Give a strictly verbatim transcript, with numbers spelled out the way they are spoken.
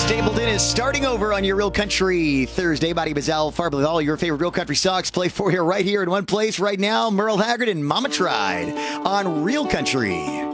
Stapleton is starting over on your Real Country Thursday. Body Bazal, Farb with all your favorite Real Country songs play for you right here in one place right now. Merle Haggard and Mama Tried on Real Country.